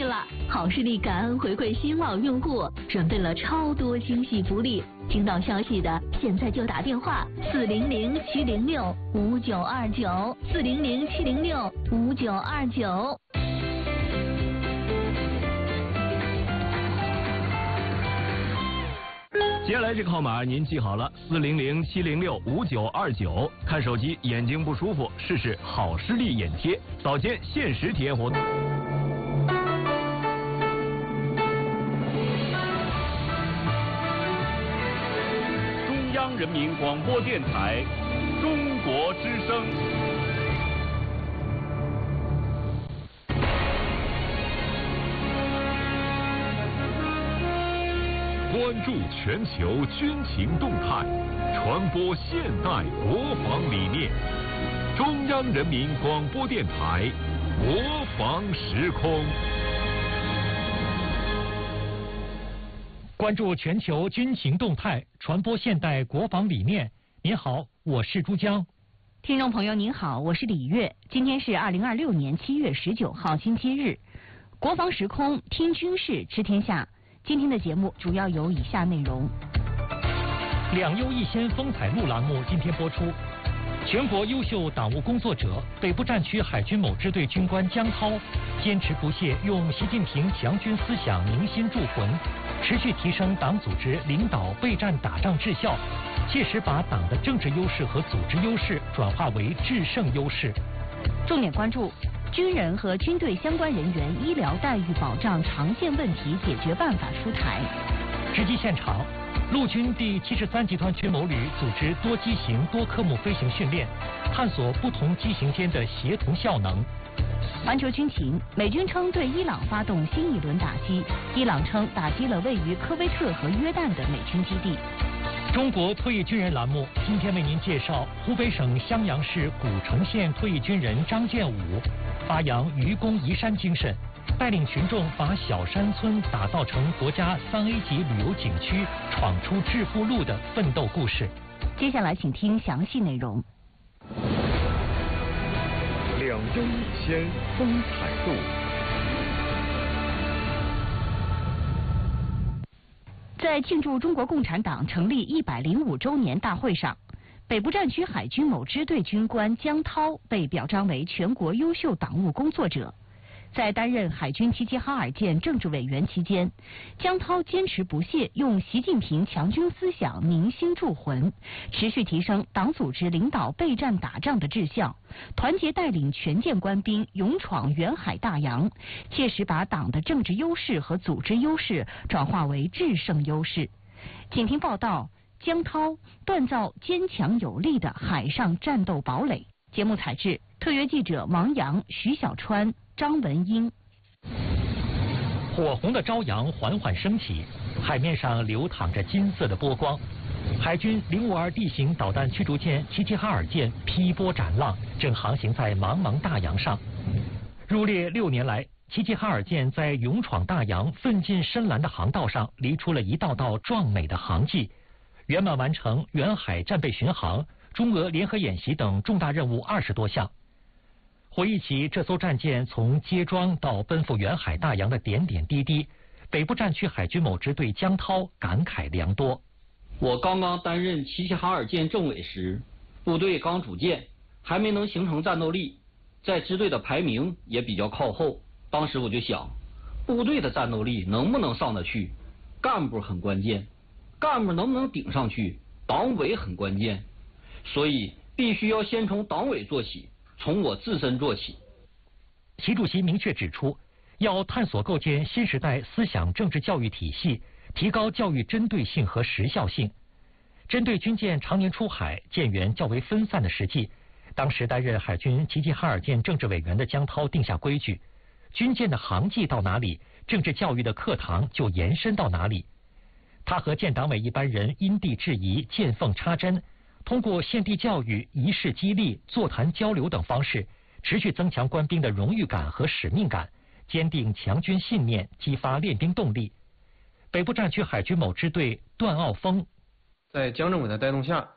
利了！好视力感恩回馈新老用户，准备了超多惊喜福利。听到消息的，现在就打电话400-706-5929，400-706-5929。 接下来这个号码您记好了，400-706-5929。看手机眼睛不舒服，试试好视力眼贴，早间限时体验活动。 中央人民广播电台，中国之声。 关注全球军情动态，传播现代国防理念。中央人民广播电台国防时空。 关注全球军情动态，传播现代国防理念。您好，我是珠江。 听众朋友您好，我是李月。今天是2026年7月19号星期日，国防时空听军事知天下。今天的节目主要有以下内容： 两优一先风采录栏目今天播出。全国优秀党务工作者，北部战区海军某支队军官江涛坚持不懈用习近平强军思想凝心铸魂，持续提升党组织领导备战打仗质效，切实把党的政治优势和组织优势转化为制胜优势。 重点关注军人和军队相关人员医疗待遇保障常见问题解决办法出台。 直击现场，陆军第73集团军某旅组织多机型多科目飞行训练，探索不同机型间的协同效能。 环球军情，美军称对伊朗发动新一轮打击，伊朗称打击了位于科威特和约旦的美军基地。 中国退役军人栏目今天为您介绍湖北省襄阳市古城县退役军人张建武发扬愚公移山精神，带领群众把小山村打造成国家3A 级旅游景区，闯出致富路的奋斗故事。 接下来请听详细内容。 两优一先风采录。 在庆祝中国共产党成立105周年大会上，北部战区海军某支队军官江涛被表彰为全国优秀党务工作者。在担任海军齐齐哈尔舰政治委员期间，江涛坚持不懈用习近平强军思想凝心铸魂，持续提升党组织领导备战打仗的质效，团结带领全舰官兵勇闯远海大洋，切实把党的政治优势和组织优势转化为制胜优势。请听报道：江涛锻造坚强有力的海上战斗堡垒。节目采制特约记者王阳、徐小川、张文英。 火红的朝阳缓缓升起，海面上流淌着金色的波光。海军052地形导弹驱逐舰齐齐哈尔舰劈波斩浪，正航行在茫茫大洋上。入列6年来，齐齐哈尔舰在勇闯大洋、奋进深蓝的航道上离出了一道道壮美的航迹，圆满完成远海战备巡航、中俄联合演习等重大任务20多项。回忆起这艘战舰从接装到奔赴远海大洋的点点滴滴，北部战区海军某支队江涛感慨良多。 我刚刚担任齐齐哈尔舰政委时，部队刚组建，还没能形成战斗力，在支队的排名也比较靠后。当时我就想，部队的战斗力能不能上得去，干部很关键，干部能不能顶上去，党委很关键，所以必须要先从党委做起，从我自身做起。 习主席明确指出，要探索构建新时代思想政治教育体系，提高教育针对性和时效性。针对军舰常年出海、舰员较为分散的实际，当时担任海军齐齐哈尔舰政治委员的江涛定下规矩：军舰的航迹到哪里，政治教育的课堂就延伸到哪里。他和舰党委一般人因地制宜、见缝插针，通过献地教育、仪式激励、座谈交流等方式，持续增强官兵的荣誉感和使命感，坚定强军信念，激发练兵动力。北部战区海军某支队段傲峰， 在江政委的带动下，